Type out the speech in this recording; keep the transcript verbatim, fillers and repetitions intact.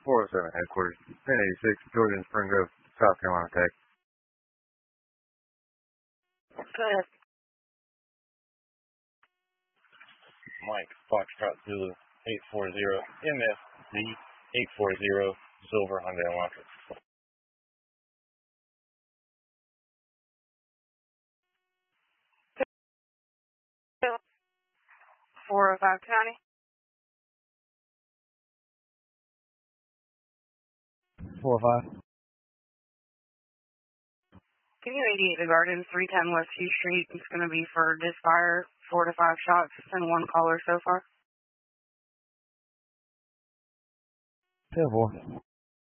four oh seven headquarters, ten eighty-six, Georgia and Spring Grove, South Carolina Tech. Go ahead. Mike, Foxtrot Zulu, eight four zero, M F Z, eight four zero, Silver Hyundai Elantra. four oh five County. four oh five. Can you eighty-eight the Garden, three ten West Hugh Street? It's going to be for disfire, four to five shots, and one caller so far. ten four.